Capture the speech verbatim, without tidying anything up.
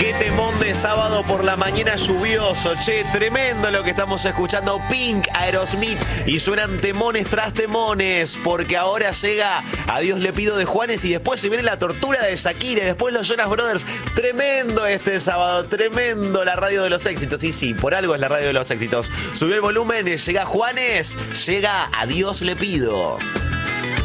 Qué temón de sábado por la mañana lluvioso. Che, tremendo lo que estamos escuchando. Pink, Aerosmith. Y suenan temones tras temones. Porque ahora llega A Dios le pido de Juanes. Y después se viene La tortura de Shakira. Y después los Jonas Brothers. Tremendo este sábado. Tremendo la radio de los éxitos. Y sí, por algo es la radio de los éxitos. Subió el volumen. Llega Juanes. Llega A Dios le pido.